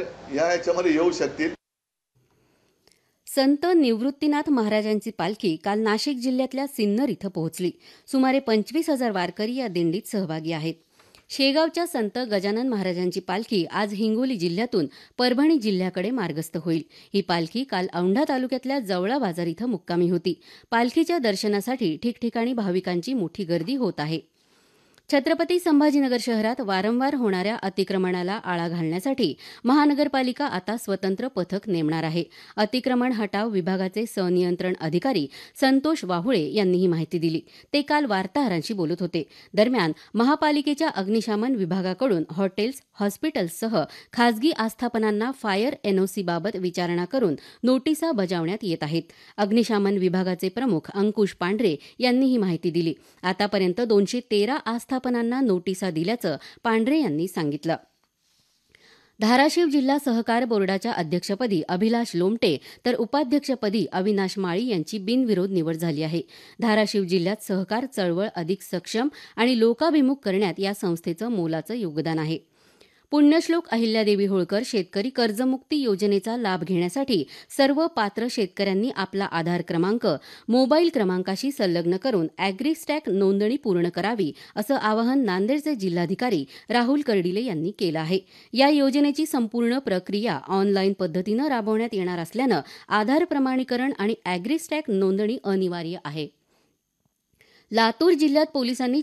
या याच्यामध्ये येऊ शकतील. संत निवृत्तीनाथ महाराजांची पालखी काल नाशिक जिल्ह्यातल्या सिन्नर इथं पोहोचली. सुमारे 25,000 वारकरी या दिंडीत सहभागी आहेत. शेगावच्या संत गजानन महाराजांची पालखी आज हिंगोली जिल्ह्यातून परभणी जिल्ह्याकडे मार्गस्थ होईल. ही पालखी काल औंढा तालुक्यातल्या जवळा बाजार इथं मुक्कामी होती. पालखीच्या दर्शनासाठी ठिकठिकाणी भाविकांची मोठी गर्दी होत आहे. छत्रपती संभाजीनगर शहरात वारंवार होणाऱ्या अतिक्रमणाला आळा घालण्यासाठी महानगरपालिका आता स्वतंत्र पथक नेमणार आहे. अतिक्रमण हटाव विभागाचे संनियंत्रण अधिकारी संतोष वाहुळे यांनी ही माहिती दिली. ते काल वार्ताहरांशी बोलत होते. दरम्यान महापालिकेच्या अग्निशमन विभागाकडून हॉटेल्स, हॉस्पिटल्ससह खासगी आस्थापनांना फायर एनओसीबाबत विचारणा करून नोटिसा बजावण्यात येत आहेत. अग्निशमन विभागाचे प्रमुख अंकुश पांढरे यांनी ही माहिती दिली. आतापर्यंत 213 आस्थापनांना नोटिसा दिल्याचं पांढरे यांनी सांगितलं. धाराशिव जिल्हा सहकार बोर्डाच्या अध्यक्षपदी अभिलाष लोमटे तर उपाध्यक्षपदी अविनाश माळी यांची बिनविरोध निवड झाली आहे. धाराशिव जिल्ह्यात सहकार चळवळ अधिक सक्षम आणि लोकाभिमुख करण्यात या संस्थेचं मोलाचं योगदान आहे. पुण्यश्लोक अहिल्यादेवी होळकर शेतकरी कर्जमुक्ती योजनेचा लाभ घेण्यासाठी सर्व पात्र शेतकऱ्यांनी आपला आधार क्रमांक मोबाईल क्रमांकाशी संलग्न करून अॅग्रीस्टॅक नोंदणी पूर्ण करावी, असं आवाहन नांदेडचे जिल्हाधिकारी राहुल कर्डिले यांनी केलं आहे. या योजनेची संपूर्ण प्रक्रिया ऑनलाईन पद्धतीनं राबवण्यात येणार असल्यानं आधार प्रमाणीकरण आणि अॅग्रीस्टॅक नोंदणी अनिवार्य आहे. लातूर जिल्ह्यात पोलिसांनी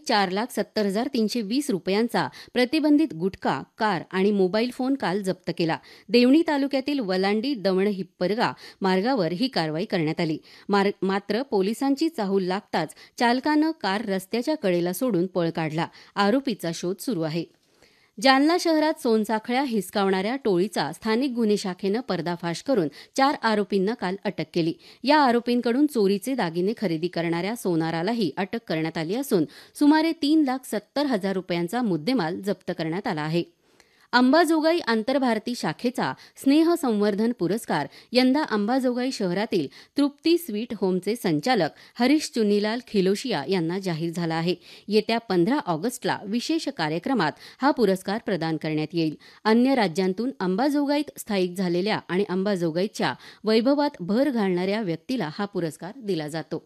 4,70,320 रुपयांचा प्रतिबंधित गुटखा, कार आणि मोबाईल फोन काल जप्त केला. देवणी तालुक्यातील वलांडी दवण-हिप्परगा मार्गावर ही कारवाई करण्यात आली. मात्र पोलिसांची चाहूल लागताच चालकानं कार रस्त्याच्या कडेला सोडून पळ काढला. आरोपीचा शोध सुरू आहे. जालना शहरात सोनसाखळ्या हिसकावणाऱ्या टोळीचा स्थानिक गुन्हे शाखेनं पर्दाफाश करून 4 आरोपींना काल अटक केली. या आरोपींकडून चोरीचे दागिने खरेदी करणाऱ्या सोनारालाही अटक करण्यात आली असून सुमारे 3,70,000 रुपयांचा मुद्देमाल जप्त करण्यात आला आहे. अंबाजोगाई आंतरभारती शाखेचा स्नेह संवर्धन पुरस्कार यंदा अंबाजोगाई शहरातील तृप्ती स्वीट होमचे संचालक हरीश चुन्नीलाल खिलोशिया यांना जाहीर झाला आहे. येत्या 15 ऑगस्टला विशेष कार्यक्रमात हा पुरस्कार प्रदान करण्यात येईल. अन्य राज्यांतून अंबाजोगाईत स्थायिक झालेल्या आणि अंबाजोगाईच्या वैभवात भर घालणाऱ्या व्यक्तीला हा पुरस्कार दिला जातो.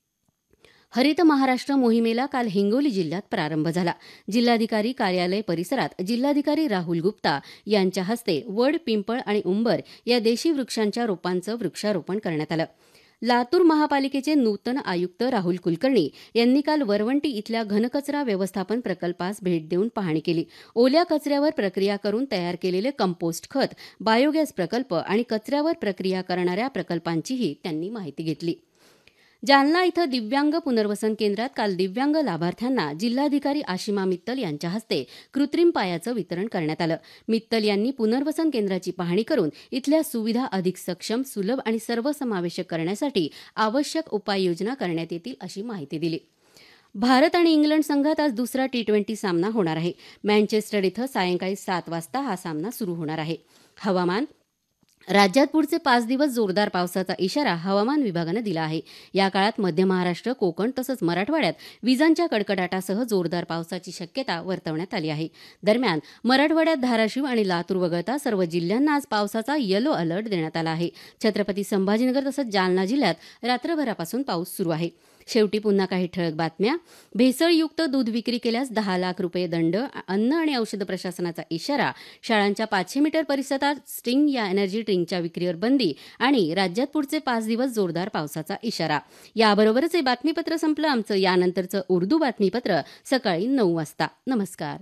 हरित महाराष्ट्र मोहिमेला काल हिंगोली जिल्ह्यात प्रारंभ झाला. जिल्हाधिकारी कार्यालय परिसरात जिल्हाधिकारी राहुल गुप्ता यांच्या हस्ते वड, पिंपळ आणि उंबर या देशी वृक्षांच्या रोपांचं वृक्षारोपण करण्यात आलं. लातूर महापालिकेचे नूतन आयुक्त राहुल कुलकर्णी यांनी काल वरवंटी इथल्या घनकचरा व्यवस्थापन प्रकल्पास भेट देऊन पाहणी केली. ओल्या कचऱ्यावर प्रक्रिया करून तयार केलेले कंपोस्ट खत, बायोगॅस प्रकल्प आणि कचऱ्यावर प्रक्रिया करणाऱ्या प्रकल्पांचीही त्यांनी माहिती घेतली. जालना इथं दिव्यांग पुनर्वसन केंद्रात काल दिव्यांग लाभार्थ्यांना जिल्हाधिकारी आशिमा मित्तल यांच्या हस्ते कृत्रिम पायाचं वितरण करण्यात आलं. मित्तल यांनी पुनर्वसन केंद्राची पाहणी करून इथल्या सुविधा अधिक सक्षम, सुलभ आणि सर्वसमावेशक करण्यासाठी आवश्यक उपाययोजना करण्यात येतील अशी माहिती दिली. भारत आणि इंग्लंड संघात आज दुसरा T20 सामना होणार आहे. मँचेस्टर इथं सायंकाळी 7 वाजता हा सामना सुरू होणार आहे. हवामान. राज्यात पुढचे 5 दिवस जोरदार पावसाचा इशारा हवामान विभागानं दिला आहे. या काळात मध्य महाराष्ट्र, कोकण तसंच मराठवाड्यात विजांच्या कडकडाटासह जोरदार पावसाची शक्यता वर्तवण्यात आली आहे. दरम्यान मराठवाड्यात धाराशिव आणि लातूर वगळता सर्व जिल्ह्यांना आज पावसाचा येलो अलर्ट देण्यात आला आहे. छत्रपती संभाजीनगर तसंच जालना जिल्ह्यात रात्रभरापासून पाऊस सुरू आहे. शेवटी पुन्हा काही ठळक बातम्या. भेसळयुक्त दूध विक्री केल्यास 10 लाख रुपये दंड. अन्न आणि औषध प्रशासनाचा इशारा. शाळांच्या 500 मीटर परिसरात स्टिंग या एनर्जी ड्रिंकच्या विक्रीवर बंदी. आणि राज्यात पुढचे 5 दिवस जोरदार पावसाचा इशारा. याबरोबरच हे बातमीपत्र संपलं. आमचं यानंतरचं उर्दू बातमीपत्र सकाळी 9 वाजता. नमस्कार.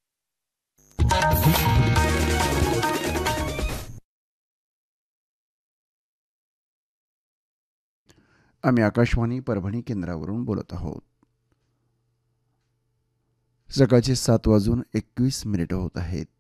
आम्ही आकाशवाणी परभणी केंद्रावरून बोलत आहोत. सकाळचे 7:21 होत आहेत.